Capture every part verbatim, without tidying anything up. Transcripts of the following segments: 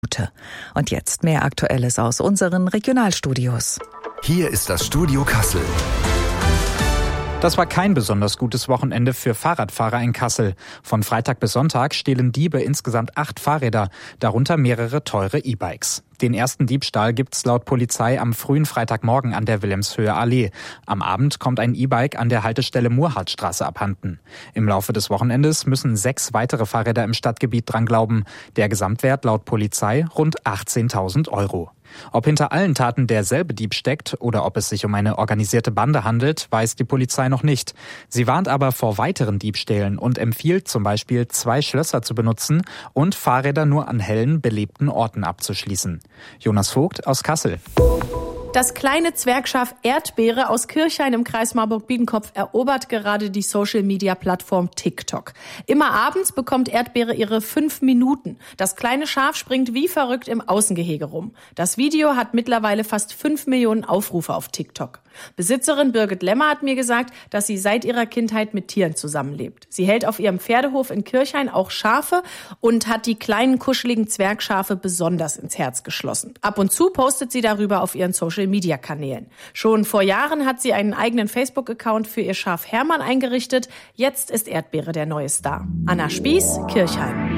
Und jetzt mehr Aktuelles aus unseren Regionalstudios. Hier ist das Studio Kassel. Das war kein besonders gutes Wochenende für Fahrradfahrer in Kassel. Von Freitag bis Sonntag stehlen Diebe insgesamt acht Fahrräder, darunter mehrere teure E-Bikes. Den ersten Diebstahl gibt's laut Polizei am frühen Freitagmorgen an der Wilhelmshöher Allee. Am Abend kommt ein E-Bike an der Haltestelle Murhartstraße abhanden. Im Laufe des Wochenendes müssen sechs weitere Fahrräder im Stadtgebiet dran glauben. Der Gesamtwert laut Polizei rund achtzehntausend Euro. Ob hinter allen Taten derselbe Dieb steckt oder ob es sich um eine organisierte Bande handelt, weiß die Polizei noch nicht. Sie warnt aber vor weiteren Diebstählen und empfiehlt zum Beispiel, zwei Schlösser zu benutzen und Fahrräder nur an hellen, belebten Orten abzuschließen. Jonas Vogt aus Kassel. Das kleine Zwergschaf Erdbeere aus Kirchhain im Kreis Marburg-Biedenkopf erobert gerade die Social-Media-Plattform TikTok. Immer abends bekommt Erdbeere ihre fünf Minuten. Das kleine Schaf springt wie verrückt im Außengehege rum. Das Video hat mittlerweile fast fünf Millionen Aufrufe auf TikTok. Besitzerin Birgit Lemmer hat mir gesagt, dass sie seit ihrer Kindheit mit Tieren zusammenlebt. Sie hält auf ihrem Pferdehof in Kirchhain auch Schafe und hat die kleinen kuscheligen Zwergschafe besonders ins Herz geschlossen. Ab und zu postet sie darüber auf ihren Social-Media-Kanälen. Schon vor Jahren hat sie einen eigenen Facebook-Account für ihr Schaf Hermann eingerichtet. Jetzt ist Erdbeere der neue Star. Anna Spieß, Kirchhain.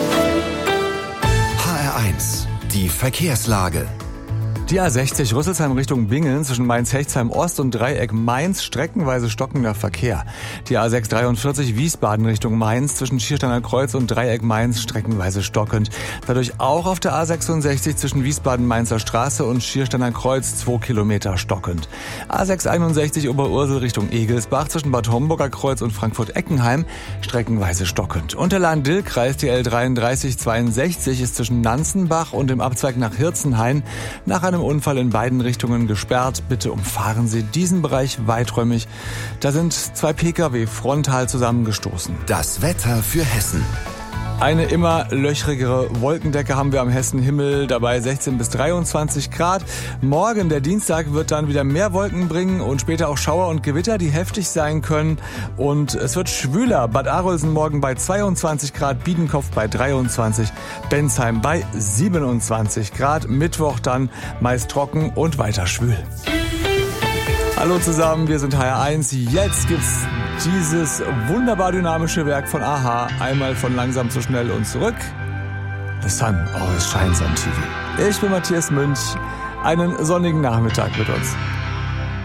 H R eins, die Verkehrslage. Die A sechzig Rüsselsheim Richtung Bingen zwischen Mainz-Hechtsheim Ost und Dreieck Mainz streckenweise stockender Verkehr. Die A sechs dreiundvierzig Wiesbaden Richtung Mainz zwischen Schiersteiner Kreuz und Dreieck Mainz streckenweise stockend. Dadurch auch auf der A sechsundsechzig zwischen Wiesbaden-Mainzer Straße und Schiersteiner Kreuz zwei Kilometer stockend. A sechs einundsechzig Oberursel Richtung Egelsbach zwischen Bad Homburger Kreuz und Frankfurt-Eckenheim streckenweise stockend. Und der Lahn-Dill-Kreis, die L dreiunddreißig zweiundsechzig, ist zwischen Nanzenbach und dem Abzweig nach Hirzenhain nach einem Unfall in beiden Richtungen gesperrt. Bitte umfahren Sie diesen Bereich weiträumig. Da sind zwei Pkw frontal zusammengestoßen. Das Wetter für Hessen. Eine immer löchrigere Wolkendecke haben wir am Hessenhimmel, dabei sechzehn bis dreiundzwanzig Grad. Morgen, der Dienstag, wird dann wieder mehr Wolken bringen und später auch Schauer und Gewitter, die heftig sein können. Und es wird schwüler. Bad Arolsen morgen bei zweiundzwanzig Grad, Biedenkopf bei dreiundzwanzig, Bensheim bei siebenundzwanzig Grad. Mittwoch dann meist trocken und weiter schwül. Hallo zusammen, wir sind H R eins. Jetzt gibt's dieses wunderbar dynamische Werk von A-ha. Einmal von langsam zu schnell und zurück. The sun always shines on T V. Ich bin Matthias Münch. Einen sonnigen Nachmittag mit uns.